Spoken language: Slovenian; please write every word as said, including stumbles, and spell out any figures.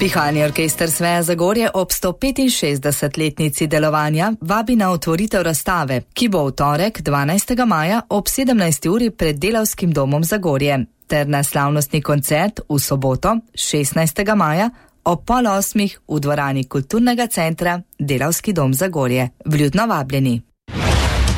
Pihalni orkester Sveja Zagorje ob sto petinšestdesetletnici delovanja vabi na otvoritev razstave, ki bo v torek dvanajstega maja ob sedemnajsti uri pred Delavskim domom Zagorje, ter na slavnostni koncert v soboto šestnajstega maja ob pol osmih v dvorani Kulturnega centra Delavski dom Zagorje. Vljudno vabljeni.